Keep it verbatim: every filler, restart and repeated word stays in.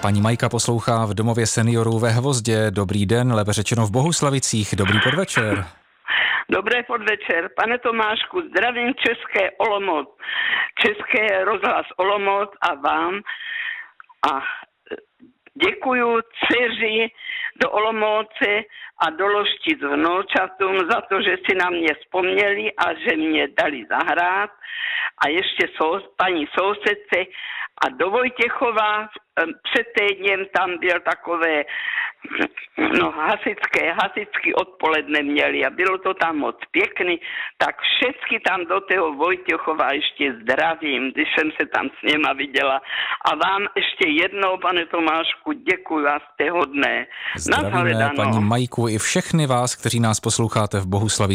Paní Majka poslouchá v domově seniorů ve Hvozdě. Dobrý den, lépe řečeno v Bohuslavicích. Dobrý podvečer. Dobré podvečer. Pane Tomášku, zdravím České Olomouc, České rozhlas Olomouc a vám. A děkuju dceři do Olomouce a do Loštic vnoučatům za to, že si na mě vzpomněli a že mě dali zahrát. A ještě sou, paní sousedce a do Vojtěchova před týdnem tam byl takové no, hasičské, hasičský odpoledne měli a bylo to tam moc pěkný, tak všechny tam do toho Vojtěchova ještě zdravím, když jsem se tam s něma viděla. A vám ještě jednou, pane Tomášku, děkuji a jste hodné. Zdravíme paní Majku i všechny vás, kteří nás posloucháte v Bohuslavi.